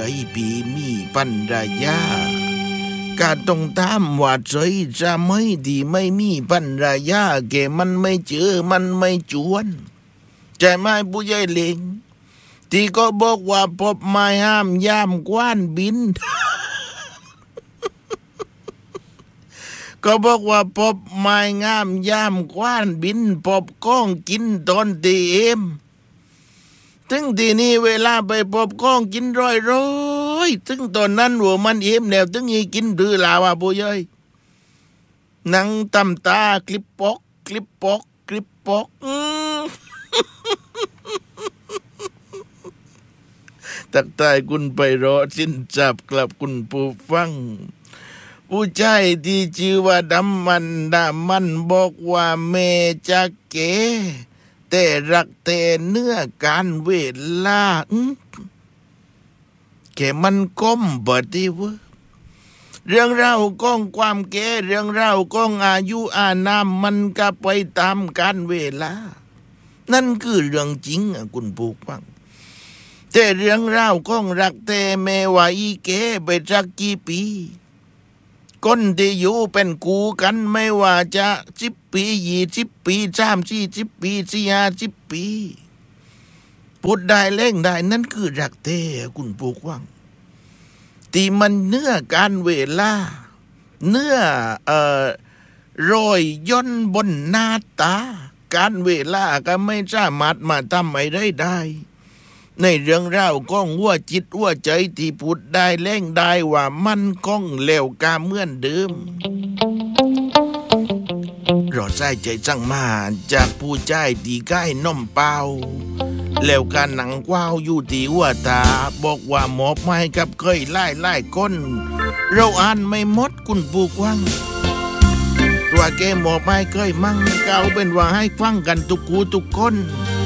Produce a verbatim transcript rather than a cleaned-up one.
ปีมีปัญญาการต้องตามว่าใจจะไม่ดีไม่มีปัญญาแกมันไม่เจอมันไม่จวนใจไม่ผู้ใหญ่เล็งที่ก็บอกว่าพบไม้ห้ามย่ามกว้านบิน ก็บอกว่าพบไม้งามย่ามกว้านบินพบก้องกินตอนตีเอ็มถึงทีนี้เวลาไปพบก้องกินร้อยร้อยถึงตอนนั้นหัวมันเอ็มแล้วถึงยี่กินหรือลาวาผู้ใหญ่นั่งตำตาคลิปปอกคลิปปอกคลิปปอกอืม ตักตายคุณไปรอสิ้นจับกลับคุณผู้ฟังผู้ชายที่ชื่อว่าดำมันดำมันบอกว่าแม่จะเก๋แต่รักแต่เนื้อการเวลาแค่มันก้มบ่ดีวะเรื่องราวของความแก่เรื่องราวของอายุอานามมันก็ไปตามการเวลานั่นคือเรื่องจริงอ่ะคุณผู้ฟังแต่เรื่องราวของรักแต่แม่ว่าอีแก่ไปสักกี่ปีคนที่อยู่เป็นกูกันไม่ว่าจะสิบปียี่สิบปีสามสี่สิบปีสี่ห้าสิบปีพูดได้เล่งได้นั่นคือรักแต่คุณผู้ฟังที่มันเนื้อการเวลาเนื้อเอ่อรอยย่นบนหน้าตาการเวลาก็ไม่สามารถมาทำอะไรได้ในเรื่องราวก้องหัวจิตหัวใจที่พูดได้เล่งได้ว่ามันก้องเลวกาเหมือนเดิมรอดใจใจจังมาจากผู้ใจดีใกล้น้อมเปล่าแล้วการหนังกว้าวอยู่ที่หัวตาบอกว่าหมอบไม้กับเคยไล่ไล่ก้นเราอ่านไม่หมดคุณผู้ฟังว่าแกหมอบไม้เคยมั่งเก่าเป็นว่าให้ฟังกันทุกคูทุกคน